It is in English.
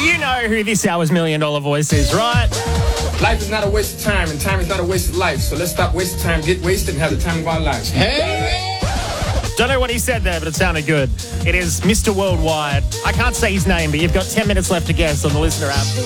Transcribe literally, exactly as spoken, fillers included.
You know who this hour's Million Dollar Voice is, right? Life is not a waste of time, and time is not a waste of life. So let's stop wasting time, get wasted, and have the time of our lives. Hey! Don't know what he said there, but it sounded good. It is Mister Worldwide. I can't say his name, but you've got ten minutes left to guess on the listener app.